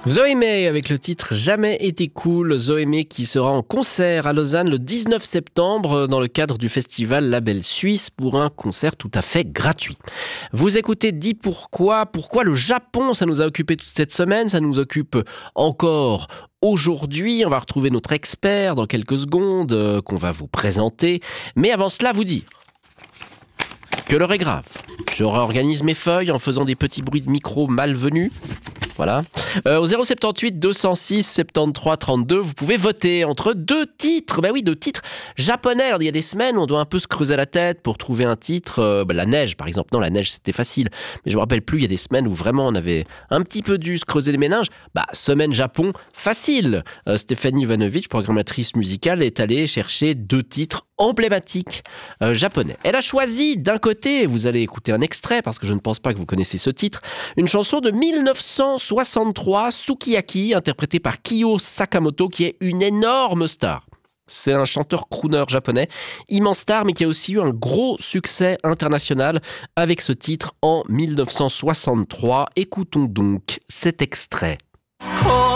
Zoémé avec le titre Jamais été cool. Zoémé qui sera en concert à Lausanne le 19 septembre dans le cadre du festival Label Suisse pour un concert tout à fait gratuit. Vous écoutez Dis pourquoi. Pourquoi le Japon, ça nous a occupé toute cette semaine, ça nous occupe encore aujourd'hui. On va retrouver notre expert dans quelques secondes qu'on va vous présenter. Mais avant cela, vous dire que l'heure est grave. Je réorganise mes feuilles en faisant des petits bruits de micro malvenus. Voilà. Au 078 206 73 32, vous pouvez voter entre deux titres. Ben oui, deux titres japonais. Alors, il y a des semaines, on doit un peu se creuser la tête pour trouver un titre. La neige, par exemple. Non, la neige, c'était facile. Mais je me rappelle plus, il y a des semaines où vraiment on avait un petit peu dû se creuser les méninges. Semaine Japon, facile. Stéphanie Ivanovic, programmatrice musicale, est allée chercher deux titres emblématiques japonais. Elle a choisi d'un côté, vous allez écouter un extrait parce que je ne pense pas que vous connaissez ce titre, une chanson de 1963, Sukiyaki, interprétée par Kiyo Sakamoto, qui est une énorme star. C'est un chanteur crooner japonais, immense star, mais qui a aussi eu un gros succès international avec ce titre en 1963. Écoutons donc cet extrait.